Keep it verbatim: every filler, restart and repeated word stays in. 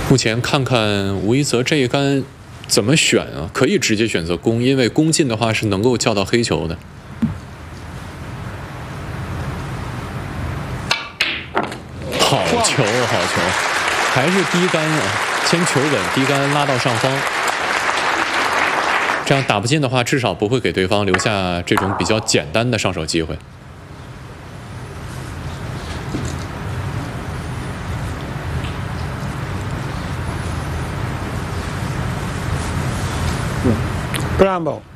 目前看看吴一泽这一杆怎么选啊？可以直接选择攻，因为攻进的话是能够叫到黑球的。好球，好球，还是低杆啊，先求稳，低杆拉到上方。这样打不进的话，至少不会给对方留下这种比较简单的上手机会。 Bramble